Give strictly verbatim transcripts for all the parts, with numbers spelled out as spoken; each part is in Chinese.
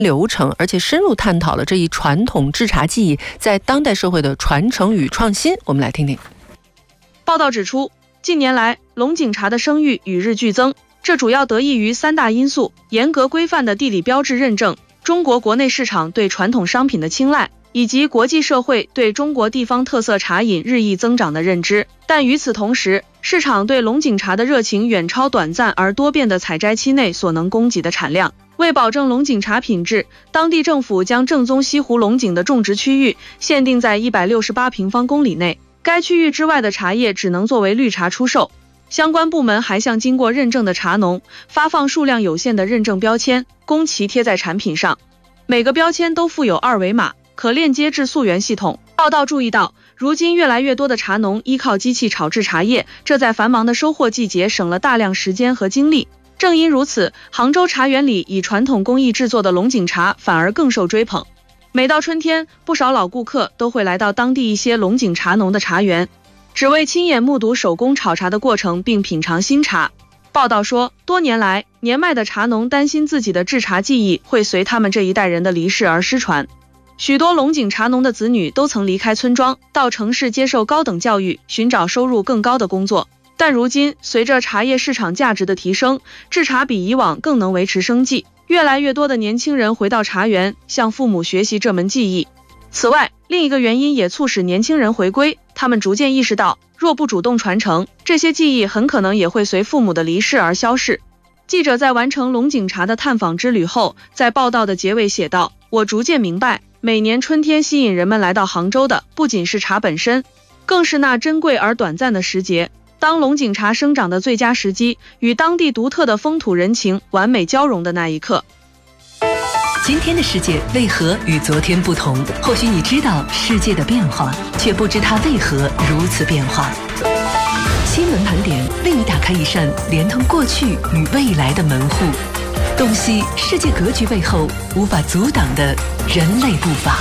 流程，而且深入探讨了这一传统制茶技艺在当代社会的传承与创新。我们来听听。 报道指出，近年来龙井茶的声誉与日俱增，这主要得益于三大因素：严格规范的地理标志认证、中国国内市场对传统商品的青睐，以及国际社会对中国地方特色茶饮日益增长的认知。但与此同时，市场对龙井茶的热情远超短暂而多变的采摘期内所能供给的产量。为保证龙井茶品质，当地政府将正宗西湖龙井的种植区域限定在一百六十八平方公里内，该区域之外的茶叶只能作为绿茶出售。相关部门还向经过认证的茶农发放数量有限的认证标签，供其贴在产品上。每个标签都附有二维码，可链接至溯源系统。报道注意到，如今越来越多的茶农依靠机器炒制茶叶，这在繁忙的收获季节省了大量时间和精力。正因如此，杭州茶园里以传统工艺制作的龙井茶反而更受追捧。每到春天，不少老顾客都会来到当地一些龙井茶农的茶园，只为亲眼目睹手工炒茶的过程并品尝新茶。报道说，多年来，年迈的茶农担心自己的制茶技艺会随他们这一代人的离世而失传。许多龙井茶农的子女都曾离开村庄，到城市接受高等教育，寻找收入更高的工作。但如今，随着茶叶市场价值的提升，制茶比以往更能维持生计。越来越多的年轻人回到茶园，向父母学习这门技艺。此外，另一个原因也促使年轻人回归，他们逐渐意识到，若不主动传承，这些技艺很可能也会随父母的离世而消逝。记者在完成龙井茶的探访之旅后，在报道的结尾写道：“我逐渐明白，每年春天吸引人们来到杭州的，不仅是茶本身，更是那珍贵而短暂的时节。当龙井茶生长的最佳时机，与当地独特的风土人情完美交融的那一刻。” 今天的世界为何与昨天不同？或许你知道世界的变化，却不知它为何如此变化。新闻盘点为你打开一扇连通过去与未来的门户，洞悉世界格局背后无法阻挡的人类步伐。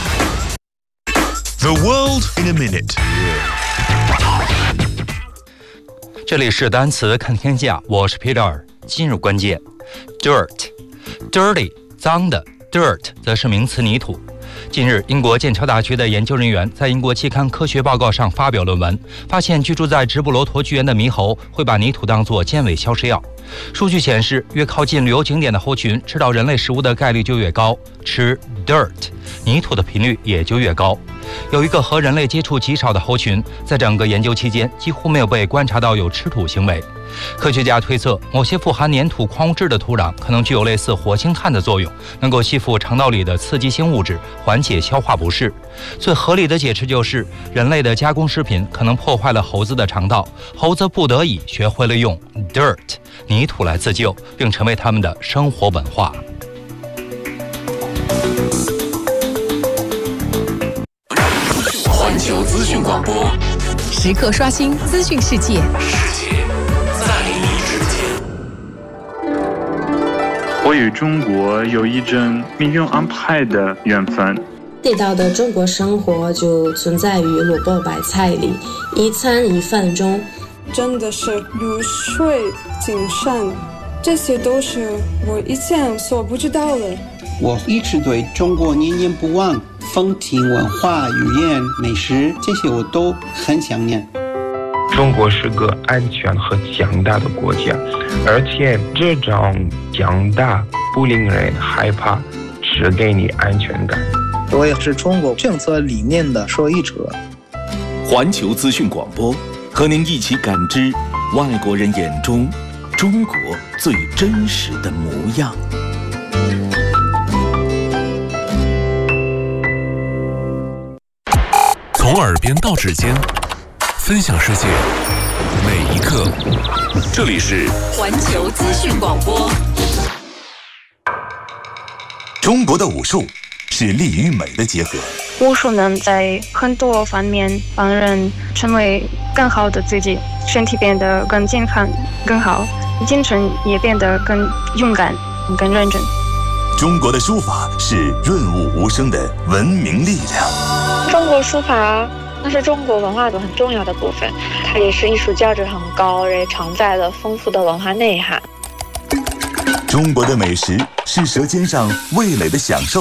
The world in a minute。 这里是单词看天下，我是 Peter。今日关键 ，dirt，dirty， 脏的 ，dirt 则是名词泥土。近日，英国剑桥大学的研究人员在英国期刊《科学报告》上发表论文，发现居住在直布罗陀巨岩的猕猴会把泥土当作尖尾消食药。数据显示，越靠近旅游景点的猴群，吃到人类食物的概率就越高，吃 dirt 泥土的频率也就越高。有一个和人类接触极少的猴群，在整个研究期间几乎没有被观察到有吃土行为。科学家推测，某些富含粘土矿物质的土壤可能具有类似活性炭的作用，能够吸附肠道里的刺激性物质，缓解消化不适。最合理的解释就是，人类的加工食品可能破坏了猴子的肠道，猴子不得已学会了用 dirt 泥土来自救，并成为他们的生活文化。 环球资讯广播， 时刻刷新资讯世界， 世界在你之间。 我与中国有一种命运安排的缘分。 地道的中国生活就存在于萝卜白菜里，一餐一饭中。 真的是如水精神，这些都是我以前所不知道的。 我一直对中国念念不忘，风情文化、语言、美食，这些我都很想念。 中国是个安全和强大的国家，而且这种强大不令人害怕，只给你安全感。 我也是中国政策理念的受益者。 环球资讯广播，和您一起感知外国人眼中中国最真实的模样。 从耳边到指尖，分享世界每一刻。这里是环球资讯广播。 中国的武术是力与美的结合。 武术能在很多方面帮人成为更好的自己，身体变得更健康、更好，精神也变得更勇敢、更认真。 中国的书法是润物无声的文明力量。 中国书法那是中国文化的很重要的部分，它也是艺术价值很高，也承载了丰富的文化内涵。 中国的美食是舌尖上味蕾的享受。